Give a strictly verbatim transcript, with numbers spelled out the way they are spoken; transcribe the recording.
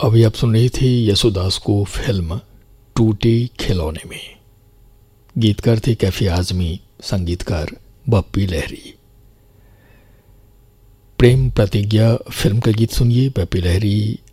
अभी आप सुन रही थी यशोदास को फिल्म टूटे खिलौने में। गीतकार थे कैफी आजमी, संगीतकार बप्पी लहरी। प्रेम प्रतिज्ञा फिल्म का गीत सुनिए। बप्पी लहरी